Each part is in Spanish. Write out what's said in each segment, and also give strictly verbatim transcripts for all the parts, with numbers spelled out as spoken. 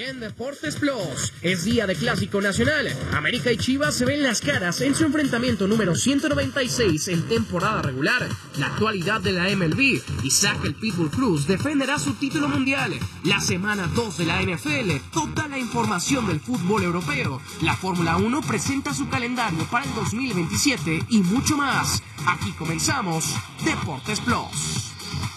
En Deportes Plus, es día de Clásico Nacional. América y Chivas se ven las caras en su enfrentamiento número ciento noventa y seis en temporada regular. La actualidad de la M L B. Isaac el Pitbull Cruz defenderá su título mundial. La semana dos de la N F L. Toda la información del fútbol europeo. La Fórmula uno presenta su calendario para el dos mil veintisiete y mucho más. Aquí comenzamos Deportes Plus.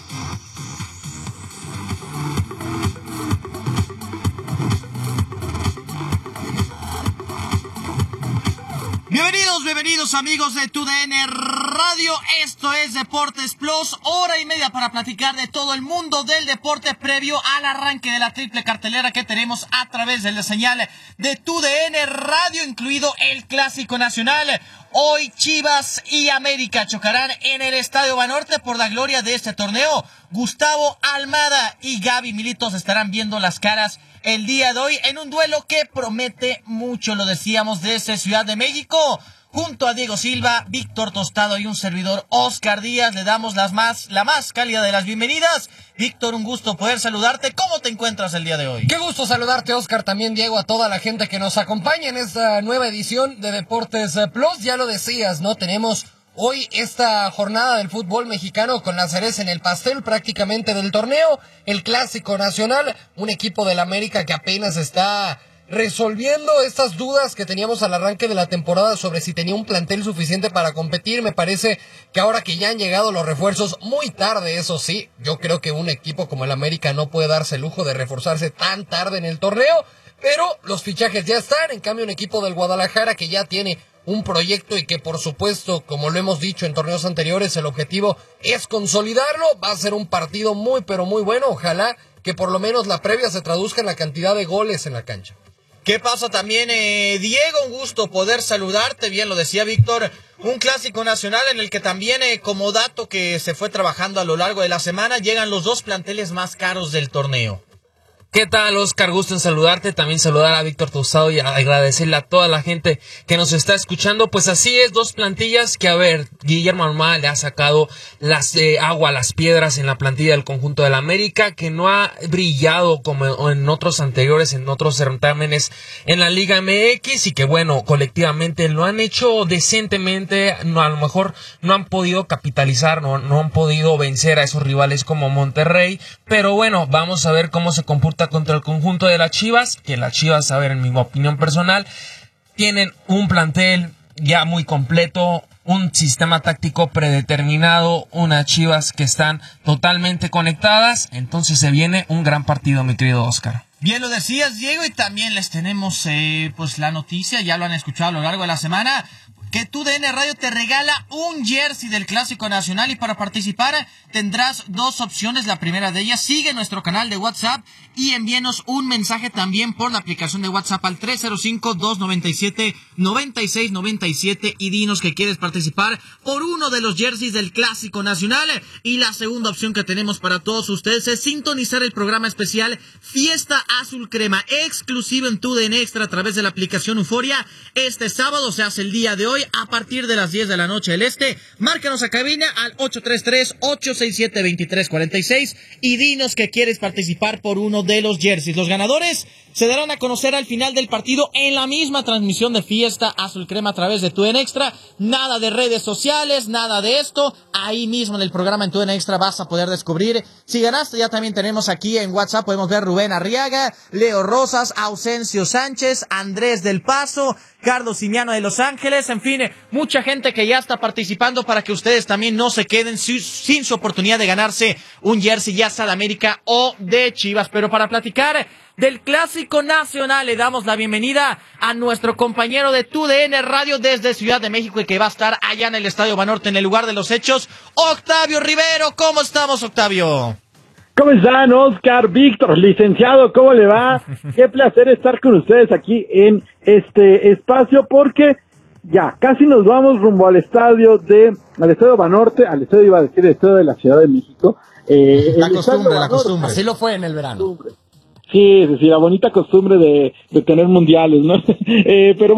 Bienvenidos, bienvenidos amigos de Tu D N Radio, esto es Deportes Plus, hora y media para platicar de todo el mundo del deporte previo al arranque de la triple cartelera que tenemos a través de la señal de Tu D N Radio, incluido el Clásico Nacional. Hoy Chivas y América chocarán en el Estadio Banorte por la gloria de este torneo. Gustavo Almada y Gaby Militos estarán viendo las caras el día de hoy en un duelo que promete mucho, lo decíamos, desde Ciudad de México. Junto a Diego Silva, Víctor Tostado y un servidor Oscar Díaz le damos las más, la más cálida de las bienvenidas. Víctor, un gusto poder saludarte. ¿Cómo te encuentras el día de hoy? Qué gusto saludarte, Oscar, también Diego, a toda la gente que nos acompaña en esta nueva edición de Deportes Plus. Ya lo decías, ¿no? Tenemos hoy esta jornada del fútbol mexicano con la cereza en el pastel prácticamente del torneo, el Clásico Nacional, un equipo del América que apenas está resolviendo estas dudas que teníamos al arranque de la temporada sobre si tenía un plantel suficiente para competir. Me parece que ahora que ya han llegado los refuerzos muy tarde, eso sí, yo creo que un equipo como el América no puede darse el lujo de reforzarse tan tarde en el torneo, pero los fichajes ya están. En cambio, un equipo del Guadalajara que ya tiene un proyecto y que, por supuesto, como lo hemos dicho en torneos anteriores, el objetivo es consolidarlo. Va a ser un partido muy, pero muy bueno. Ojalá que por lo menos la previa se traduzca en la cantidad de goles en la cancha. ¿Qué pasa también, eh, Diego? Un gusto poder saludarte. Bien, lo decía Víctor, un Clásico Nacional en el que también, eh, como dato que se fue trabajando a lo largo de la semana, llegan los dos planteles más caros del torneo. ¿Qué tal, Oscar? Gusto en saludarte, también saludar a Víctor Tostado y agradecerle a toda la gente que nos está escuchando. Pues así es, dos plantillas que, a ver, Guillermo Almada le ha sacado las eh, agua a las piedras en la plantilla del conjunto del América, que no ha brillado como en otros anteriores, en otros certámenes en la Liga M X, y que bueno, colectivamente lo han hecho decentemente. No, a lo mejor no han podido capitalizar, no, no han podido vencer a esos rivales como Monterrey, pero bueno, vamos a ver cómo se comporta contra el conjunto de las Chivas, que las Chivas, a ver, en mi opinión personal, tienen un plantel ya muy completo, un sistema táctico predeterminado, unas Chivas que están totalmente conectadas. Entonces se viene un gran partido, mi querido Oscar. Bien lo decías, Diego, y también les tenemos eh, pues la noticia, ya lo han escuchado a lo largo de la semana, que Tu D N Radio te regala un jersey del Clásico Nacional, y para participar tendrás dos opciones. La primera de ellas, sigue nuestro canal de WhatsApp y envíenos un mensaje también por la aplicación de WhatsApp al tres cero cinco, dos nueve siete, nueve seis nueve siete y dinos que quieres participar por uno de los jerseys del Clásico Nacional. Y la segunda opción que tenemos para todos ustedes es sintonizar el programa especial Fiesta Azul Crema, exclusivo en Tu D N Extra a través de la aplicación Euforia. Este sábado se hace el día de hoy a partir de las diez de la noche del este. Márcanos a cabina al ocho tres tres, ocho seis siete, dos tres cuatro seis y dinos que quieres participar por uno de los jerseys. Los ganadores se darán a conocer al final del partido en la misma transmisión de Fiesta Azul Crema a través de Tu D N Extra. Nada de redes sociales, nada de esto. Ahí mismo en el programa en Tu D N Extra vas a poder descubrir si ganaste. Ya también tenemos aquí en WhatsApp, podemos ver Rubén Arriaga, Leo Rosas, Ausencio Sánchez, Andrés del Paso, Carlos Simiano de Los Ángeles, en fin, mucha gente que ya está participando para que ustedes también no se queden sin, sin su oportunidad de ganarse un jersey, ya sea de América o de Chivas. Pero para platicar del Clásico Nacional le damos la bienvenida a nuestro compañero de Tu D N Radio desde Ciudad de México y que va a estar allá en el Estadio Banorte en el lugar de los hechos, Octavio Rivero. ¿Cómo estamos, Octavio? ¿Cómo están, Oscar, Víctor, licenciado? ¿Cómo le va? Qué placer estar con ustedes aquí en este espacio, porque ya casi nos vamos rumbo al estadio de, al estadio Banorte, al estadio, iba a decir, el estadio de la Ciudad de México. Eh, la costumbre, la costumbre. Así lo fue en el verano. Sí, sí, sí, la bonita costumbre de, de tener mundiales, ¿no? eh, pero